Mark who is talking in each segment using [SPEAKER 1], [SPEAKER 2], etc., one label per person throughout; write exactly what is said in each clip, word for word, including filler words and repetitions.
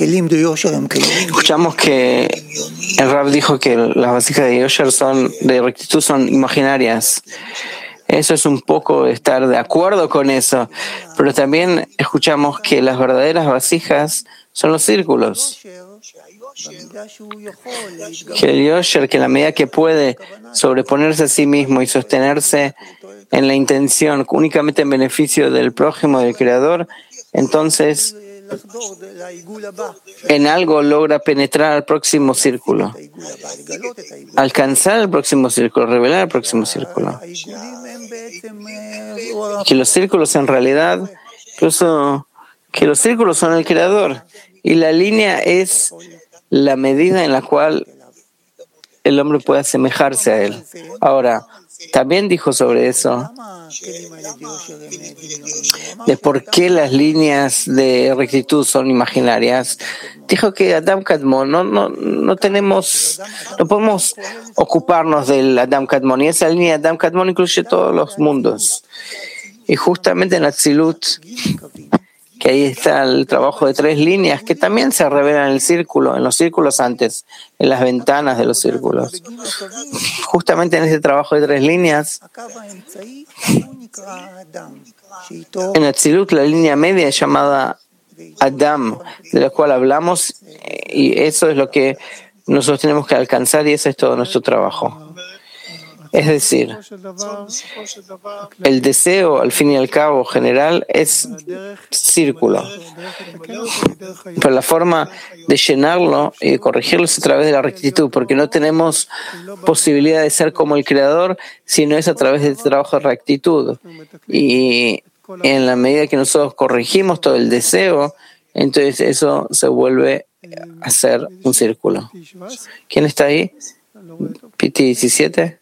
[SPEAKER 1] Escuchamos que el Rab dijo que las vasijas de Yosher son, de rectitud son imaginarias. Eso es un poco estar de acuerdo con eso, pero también escuchamos que las verdaderas vasijas son los círculos. Que el Yosher, que en la medida que puede sobreponerse a sí mismo y sostenerse en la intención únicamente en beneficio del prójimo, del Creador, entonces en algo logra penetrar al próximo círculo, alcanzar el próximo círculo, revelar el próximo círculo. Que los círculos en realidad, incluso que los círculos son el Creador y la línea es la medida en la cual el hombre puede asemejarse a él. Ahora, también dijo sobre eso, de por qué las líneas de rectitud son imaginarias. Dijo que Adam Kadmon, no, no, no tenemos, no podemos ocuparnos del Adam Kadmon, y esa línea de Adam Kadmon incluye todos los mundos. Y justamente en Atzilut, que ahí está el trabajo de tres líneas, que también se revelan en el círculo, en los círculos antes, en las ventanas de los círculos. Justamente en ese trabajo de tres líneas, en Atzilut la línea media es llamada Adam, de la cual hablamos, y eso es lo que nosotros tenemos que alcanzar, y ese es todo nuestro trabajo. Es decir, el deseo, al fin y al cabo, general, es círculo. Pero la forma de llenarlo y de corregirlo es a través de la rectitud, porque no tenemos posibilidad de ser como el Creador si no es a través de este trabajo de rectitud. Y en la medida que nosotros corregimos todo el deseo, entonces eso se vuelve a ser un círculo. ¿Quién está ahí? Piti diecisiete.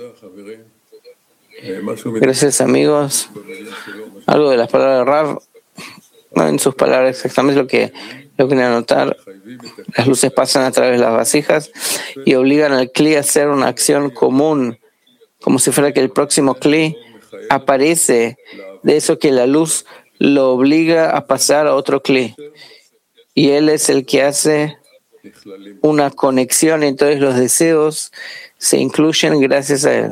[SPEAKER 1] Gracias, amigos. Algo de las palabras de Rav, no en sus palabras exactamente lo que lo que anotar. Las luces pasan a través de las vasijas y obligan al Kli a hacer una acción común, como si fuera que el próximo Kli aparece de eso que la luz lo obliga a pasar a otro Kli. Y él es el que hace una conexión, entonces los deseos se incluyen gracias a él.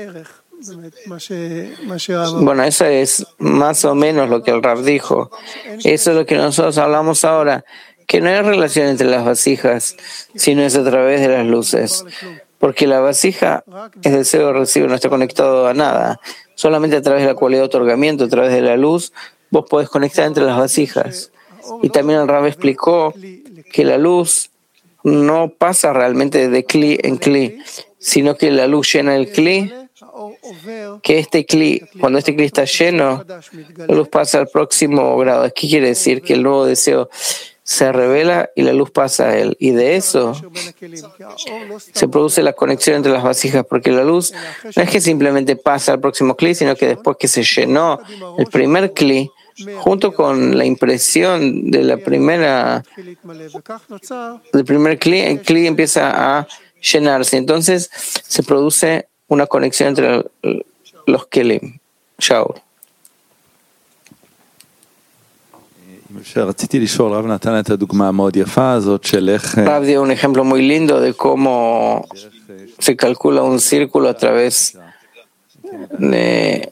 [SPEAKER 1] Bueno, eso es más o menos lo que el Rav dijo. Eso es lo que nosotros hablamos ahora, que no hay relación entre las vasijas, sino es a través de las luces. Porque la vasija es deseo de recibir, no está conectado a nada. Solamente a través de la cualidad de otorgamiento, a través de la luz, vos podés conectar entre las vasijas. Y también el Rav explicó que la luz no pasa realmente de Kli en Kli, sino que la luz llena el Kli, que este Kli, cuando este Kli está lleno, la luz pasa al próximo grado. ¿Qué quiere decir? Que el nuevo deseo se revela y la luz pasa a él. Y de eso se produce la conexión entre las vasijas, porque la luz no es que simplemente pasa al próximo Kli, sino que después que se llenó el primer Kli, junto con la impresión de la primera, del primer Kli, el Kli empieza a llenarse. Entonces se produce una conexión entre los Kelim. Chao. Rav dio un ejemplo muy lindo de cómo se calcula un círculo a través de,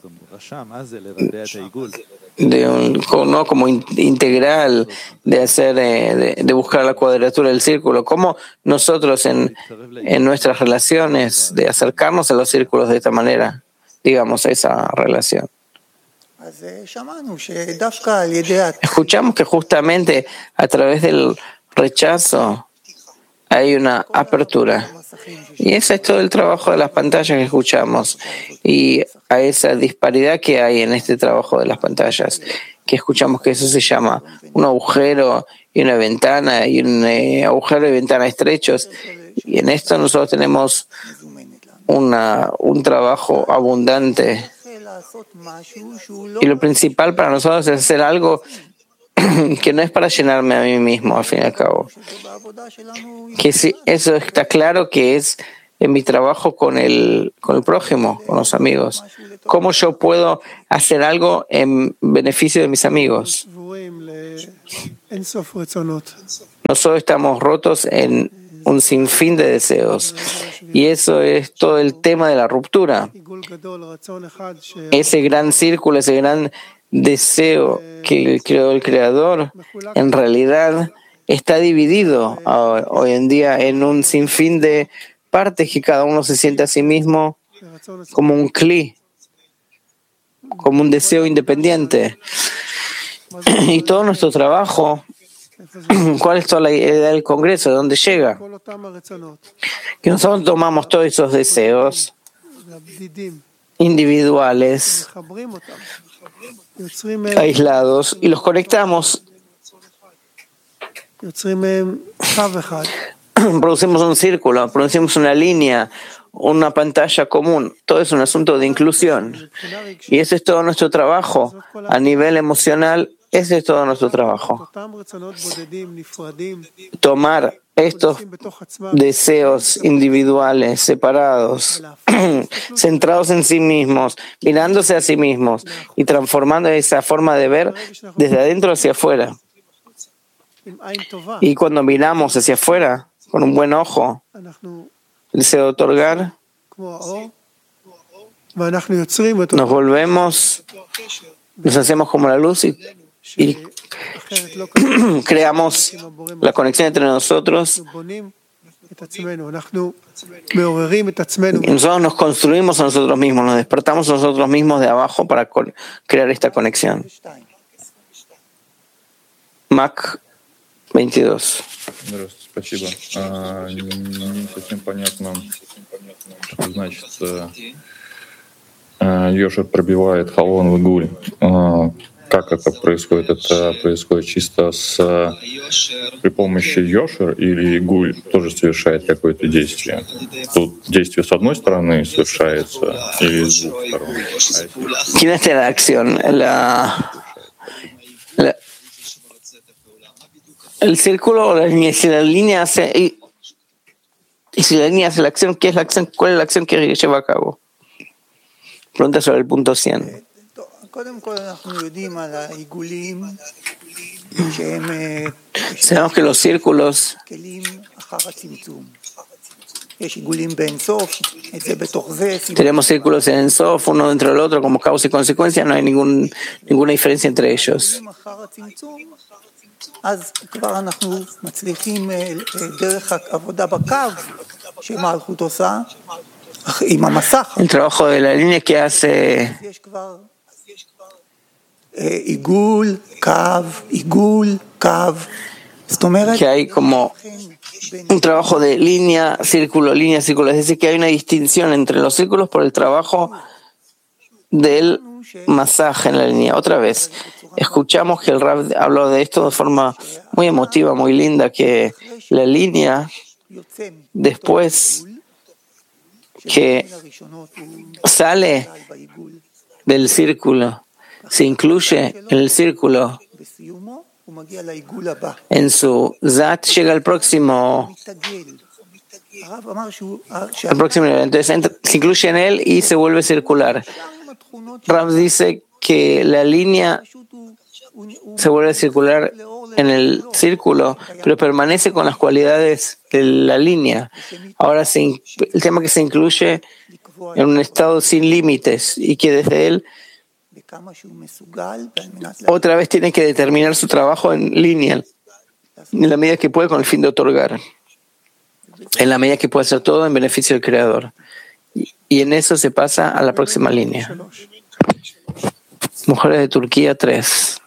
[SPEAKER 1] de un, no como integral, de hacer, de, de buscar la cuadratura del círculo. Cómo nosotros en, en nuestras relaciones, de acercarnos a los círculos de esta manera, digamos, a esa relación. Escuchamos que justamente a través del rechazo hay una apertura. Y ese es todo el trabajo de las pantallas que escuchamos. Y a esa disparidad que hay en este trabajo de las pantallas, que escuchamos que eso se llama un agujero y una ventana, y un eh, agujero y ventana estrechos. Y en esto nosotros tenemos una, un trabajo abundante. Y lo principal para nosotros es hacer algo que no es para llenarme a mí mismo, al fin y al cabo. Que si eso está claro que es en mi trabajo con el, con el prójimo, con los amigos. ¿Cómo yo puedo hacer algo en beneficio de mis amigos? Nosotros estamos rotos en un sinfín de deseos. Y eso es todo el tema de la ruptura. Ese gran círculo, ese gran deseo que creó el Creador, en realidad está dividido hoy en día en un sinfín de partes que cada uno se siente a sí mismo como un cli, como un deseo independiente. Y todo nuestro trabajo, ¿cuál es toda la idea del Congreso? ¿De dónde llega? Que nosotros tomamos todos esos deseos individuales, aislados, y los conectamos. Producimos un círculo, producimos una línea, una pantalla común. Todo es un asunto de inclusión. Y ese es todo nuestro trabajo. A nivel emocional, ese es todo nuestro trabajo. Tomar estos deseos individuales, separados, centrados en sí mismos, mirándose a sí mismos y transformando esa forma de ver desde adentro hacia afuera. Y cuando miramos hacia afuera, con un buen ojo, el deseo de otorgar, nos volvemos, nos hacemos como la luz y, y creamos la conexión entre nosotros. Y nosotros nos construimos a nosotros mismos, nos despertamos a nosotros mismos de abajo para crear esta conexión. Mac veintidós.
[SPEAKER 2] Здравствуйте, спасибо. А, не совсем понятно, что значит Йошер пробивает Халон в Гуль. А, как это происходит? Это происходит чисто с при помощи Йошер или Гуль тоже совершает какое-то действие? Тут действие с одной стороны совершается или с двух сторон?
[SPEAKER 1] ¿Quién hace la acción? La, la, el círculo o la línea. Si la línea hace y, y si la línea hace la acción, ¿qué es la acción? ¿Cuál es la acción que lleva a cabo? Pregunta sobre el punto cien. Sabemos que los círculos tenemos círculos en Sof, uno dentro del otro como causa y consecuencia, no hay ningún, ninguna diferencia entre ellos. El trabajo de la línea que hace que hay como un trabajo de línea, círculo, línea, círculo, es decir, que hay una distinción entre los círculos por el trabajo del masaje en la línea. Otra vez, escuchamos que el Rab habló de esto de forma muy emotiva, muy linda, que la línea, después que sale del círculo, se incluye en el círculo, en su Zat llega al próximo al próximo nivel. Entonces entra, se incluye en él y se vuelve circular. Rab dice que la línea se vuelve circular en el círculo, pero permanece con las cualidades de la línea. Ahora se, el tema que se incluye en un estado sin límites y que desde él otra vez tiene que determinar su trabajo en línea, en la medida que puede con el fin de otorgar, en la medida que puede hacer todo en beneficio del Creador. Y, y en eso se pasa a la próxima línea. Mujeres de Turquía tres.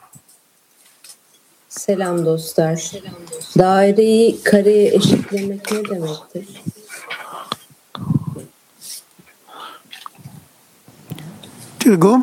[SPEAKER 3] Selam dostlar. Daireyi kareye eşitlemek ne demektir?
[SPEAKER 4] תרגום?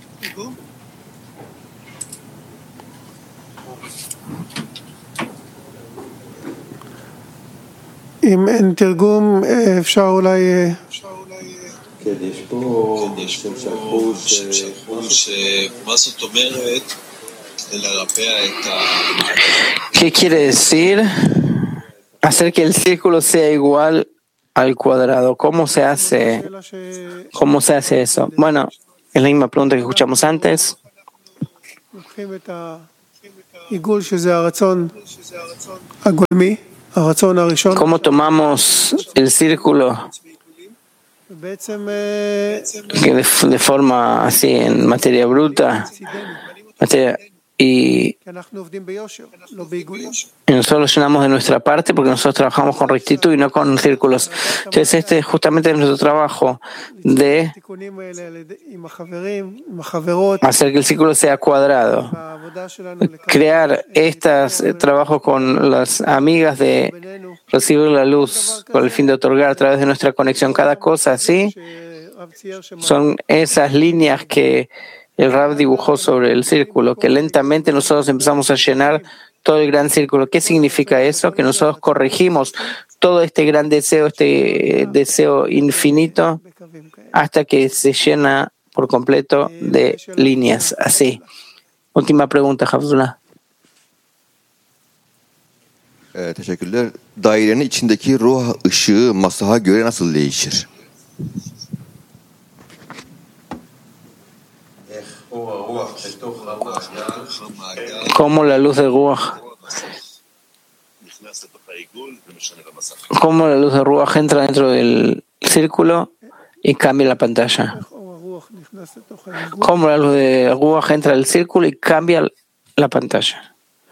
[SPEAKER 4] אם אין תרגום, אפשר אולי...
[SPEAKER 5] כן, יש פה שם שלחו שמה זאת אומרת לרפא את ה...
[SPEAKER 1] ¿Qué quiere decir hacer que el círculo sea igual al cuadrado? ¿Cómo se hace? ¿Cómo se hace eso? Bueno, es la misma pregunta que escuchamos antes.
[SPEAKER 4] עיגול שזה הרצון הגולמי, הרצון הראשון.
[SPEAKER 1] ¿Cómo tomamos el círculo
[SPEAKER 4] ובעצם
[SPEAKER 1] que de, de forma así en materia bruta materia, y
[SPEAKER 4] כי אנחנו עובדים ביושר, לא בעיגולים.
[SPEAKER 1] y nosotros lo llenamos de nuestra parte porque nosotros trabajamos con rectitud y no con círculos? Entonces este es justamente nuestro trabajo de
[SPEAKER 4] התיקונים האלה על ידי- עם החברים, עם החברות,
[SPEAKER 1] hacer que el círculo sea cuadrado,
[SPEAKER 4] בעבודה שלנו לקדם
[SPEAKER 1] crear estos eh, trabajos con las amigas de
[SPEAKER 4] בינינו.
[SPEAKER 1] recibir la luz con el fin de otorgar a través de nuestra conexión cada cosa así.
[SPEAKER 4] שרב צייר שם
[SPEAKER 1] Son esas líneas que el Rab dibujó sobre el círculo, que lentamente nosotros empezamos a llenar todo el gran círculo. ¿Qué significa eso? Que nosotros corregimos todo este gran deseo, este deseo infinito,
[SPEAKER 4] בקווים כאלה.
[SPEAKER 1] hasta que se llena por completo de líneas. Así. Última pregunta, Hafzullah.
[SPEAKER 6] Ee, teşekkürler. Dairenin içindeki ruh ışığı masaha göre nasıl değişir?
[SPEAKER 1] ¿Cómo la luz de Ruach, cómo la luz de Ruach entra dentro del círculo y cambia la pantalla?
[SPEAKER 4] אור הרוח נכנס לתוך העיגול.
[SPEAKER 1] ¿Cómo la luz de Ruach entra al círculo y cambia la pantalla?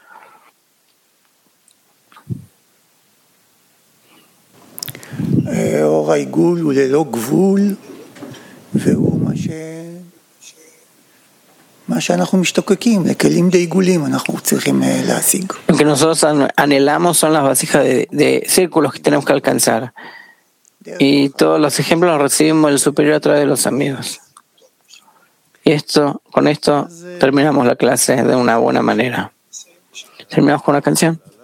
[SPEAKER 7] אור העיגול הוא ללא גבול, והוא מה ש... מה שאנחנו משתוקקים, לכלים דעיגולים אנחנו צריכים אה, להשיג.
[SPEAKER 1] Lo que nosotros an- anhelamos son las vasijas de, de círculos que tenemos que alcanzar. Y todos los ejemplos los recibimos del superior a través de los amigos. Y esto, con esto terminamos la clase de una buena manera. Terminamos con una canción.